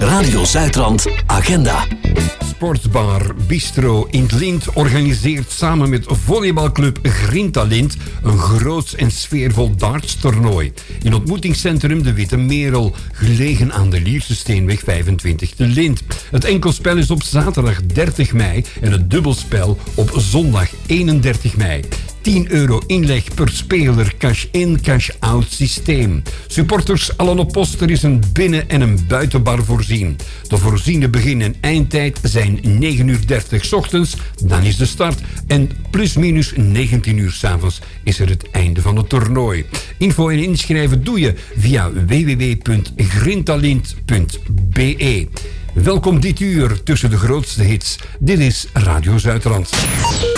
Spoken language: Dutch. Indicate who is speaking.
Speaker 1: Radio Zuidrand Agenda.
Speaker 2: Sportbar Bistro in 't Lint organiseert samen met volleybalclub Grintalint een groot en sfeervol dartstoernooi. In ontmoetingscentrum De Witte Merel, gelegen aan de Lierse Steenweg 25 te Lint. Het enkelspel is op zaterdag 30 mei en het dubbelspel op zondag 31 mei. €10 inleg per speler, cash-in, cash-out systeem. Supporters allen op post, er is een binnen- en een buitenbar voorzien. De voorziene begin- en eindtijd zijn 9:30 's ochtends, dan is de start. En plus-minus 19 uur 's avonds is er het einde van het toernooi. Info en inschrijven doe je via www.grintalint.be. Welkom dit uur tussen de grootste hits. Dit is Radio Zuidrand.